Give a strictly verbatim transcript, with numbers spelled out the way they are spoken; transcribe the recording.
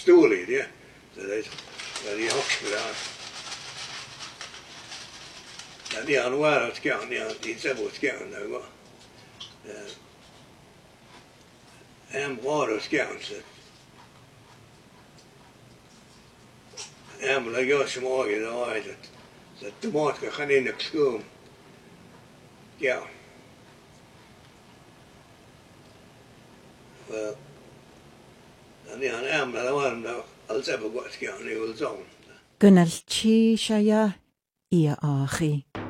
stoel i det. Så det är det också där. Ja, det är nog att ska ni inte så ska det gå. Eh, en bra då ska så. En bra gör som jag det har det. Så tomater kan in och skum. Ja. För det är en ämne där man då alltså på gott ska ni väl så. Gunnel chi shaya ia achi.